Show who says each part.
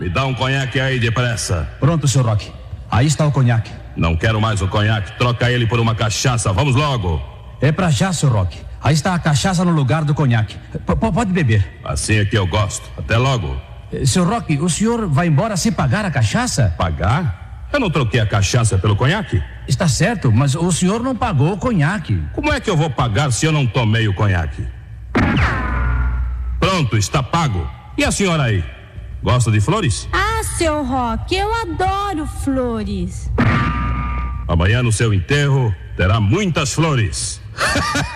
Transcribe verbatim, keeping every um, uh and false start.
Speaker 1: Me dá um conhaque aí depressa.
Speaker 2: Pronto, senhor Roque. Aí está o conhaque.
Speaker 1: Não quero mais o conhaque. Troca ele por uma cachaça. Vamos logo.
Speaker 2: É pra já, senhor Roque. Aí está a cachaça no lugar do conhaque. P- pode beber.
Speaker 1: Assim é que eu gosto. Até logo.
Speaker 2: Eh, senhor Roque, o senhor vai embora sem pagar a cachaça?
Speaker 1: Pagar? Eu não troquei a cachaça pelo conhaque.
Speaker 2: Está certo, mas o senhor não pagou o conhaque.
Speaker 1: Como é que eu vou pagar se eu não tomei o conhaque? Pronto, está pago. E a senhora aí? Gosta de flores?
Speaker 3: Ah, seu Roque, eu adoro flores.
Speaker 1: Amanhã no seu enterro terá muitas flores.